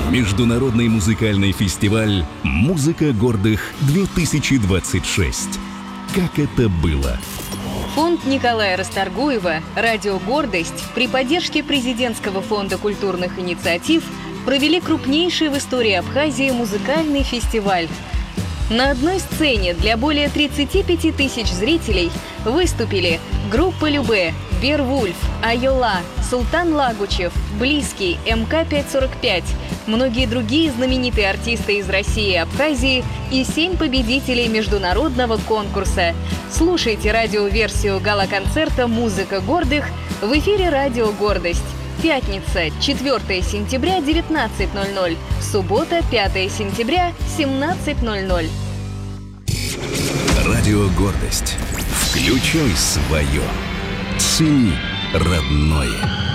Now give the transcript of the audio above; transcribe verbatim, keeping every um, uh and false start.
Международный музыкальный фестиваль «Музыка гордых-две тысячи двадцать шесть». Как это было? Фонд Николая Расторгуева «Радио Гордость» при поддержке Президентского фонда культурных инициатив провели крупнейший в истории Абхазии музыкальный фестиваль. На одной сцене для более тридцати пяти тысяч зрителей выступили группа Любэ, Беовульф, Айола, Султан Лагучев, Близкий, эм ка пятьсот сорок пять, многие другие знаменитые артисты из России и Абхазии и семь победителей международного конкурса. Слушайте радиоверсию гала-концерта «Музыка гордых» в эфире «Радио Гордость». Пятница, четвёртое сентября, девятнадцать ноль ноль. Суббота, пятое сентября, семнадцать ноль ноль. Радио Гордость. Включай свое. Цени родное.